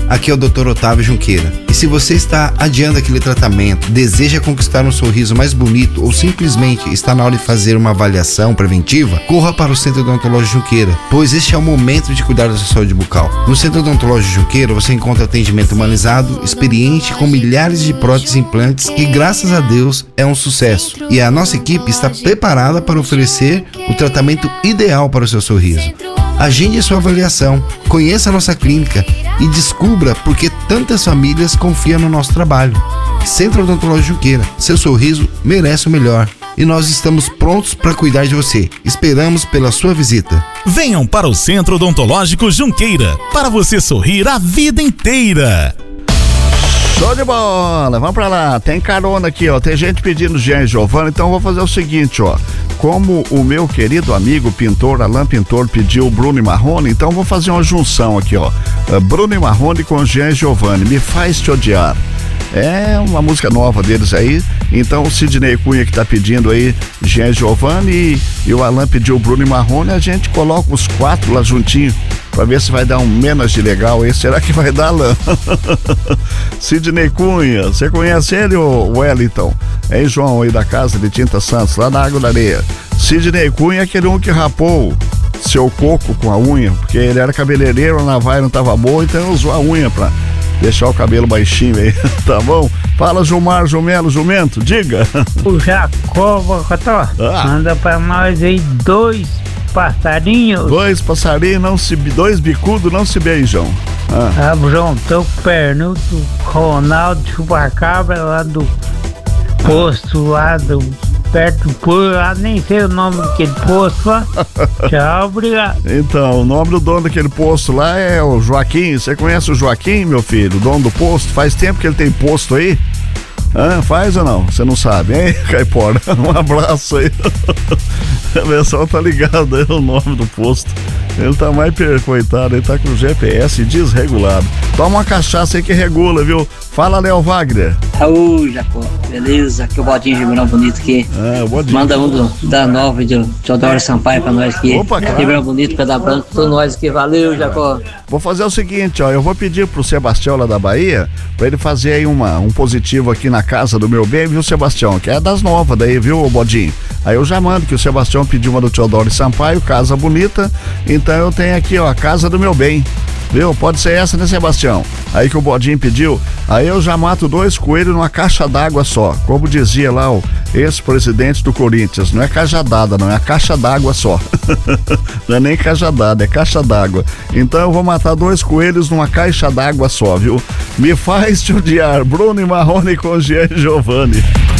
aqui é o Dr. Otávio Junqueira. E se você está adiando aquele tratamento, deseja conquistar um sorriso mais bonito ou simplesmente está na hora de fazer uma avaliação preventiva, corra para o Centro Odontológico Junqueira, pois este é o momento de cuidar da sua saúde bucal. No Centro Odontológico Junqueira você encontra atendimento humanizado, experiente, com milhares de próteses e implantes que, graças a Deus, é um sucesso. E a nossa equipe está preparada para oferecer o tratamento ideal para o seu sorriso. Agende a sua avaliação, conheça a nossa clínica e descubra por que tantas famílias confiam no nosso trabalho. Centro Odontológico Junqueira, seu sorriso merece o melhor. E nós estamos prontos para cuidar de você. Esperamos pela sua visita. Venham para o Centro Odontológico Junqueira, para você sorrir a vida inteira. Show de bola, vamos pra lá, tem carona aqui, ó, tem gente pedindo Jean e Giovanni, então eu vou fazer o seguinte, ó, como o meu querido amigo pintor, Alain Pintor, pediu Bruno e Marrone, então eu vou fazer uma junção aqui, ó, Bruno e Marrone com Jean e Giovanni, Me Faz Te Odiar. É uma música nova deles aí. Então o Sidney Cunha que tá pedindo aí Jean Giovanni e o Alain pediu Bruno e Marrone. A gente coloca os quatro lá juntinho pra ver se vai dar um menos de legal aí. Será que vai dar, Alain? Sidney Cunha, você conhece ele, o Wellington? É João aí da Casa de Tinta Santos, lá na Água da Areia. Sidney Cunha é aquele um que rapou seu coco com a unha, porque ele era cabeleireiro, a navalha não tava boa, então usou a unha pra deixar o cabelo baixinho aí, tá bom? Fala, Gilmar, Jumelo, Jumento, diga. O Jacó Bocotó manda pra nós aí 2 passarinhos. 2 passarinhos, dois bicudos não se beijam. Aprontão Pernudo, Ronaldo Chupacabra, lá do posto, lá do perto do posto, lá nem sei o nome daquele posto lá. Tchau, obrigado. Então, o nome do dono daquele posto lá é o Joaquim. Você conhece o Joaquim, meu filho, o dono do posto? Faz tempo que ele tem posto aí? Faz ou não? Você não sabe, hein, Caipora? Um abraço aí. O pessoal tá ligado aí o nome do posto. Ele tá mais coitado, ele tá com o GPS desregulado. Toma uma cachaça aí que regula, viu? Fala, Léo Wagner. Jacó, beleza? Aqui é o Bodinho Ribeirão Bonito aqui. Manda um da nova de Teodoro Sampaio pra nós aqui. Opa, cara. Ribeirão Bonito, Pedra Branca, todos nós aqui. Valeu, Jacó. Vou fazer o seguinte, ó, eu vou pedir pro Sebastião lá da Bahia pra ele fazer aí um positivo aqui na casa do meu bem, viu, Sebastião? Que é das novas daí, viu, Bodinho? Aí eu já mando que o Sebastião pediu uma do Teodoro Sampaio, Casa Bonita. Então eu tenho aqui, ó, a Casa do Meu Bem. Viu? Pode ser essa, né, Sebastião? Aí que o Bodinho pediu. Aí eu já mato 2 coelhos numa caixa d'água só. Como dizia lá o ex-presidente do Corinthians. Não é cajadada, não. É a caixa d'água só. Não é nem cajadada, é caixa d'água. Então eu vou matar 2 coelhos numa caixa d'água só, viu? Me Faz Te Odiar. Bruno e Marrone com Jean e Giovanni.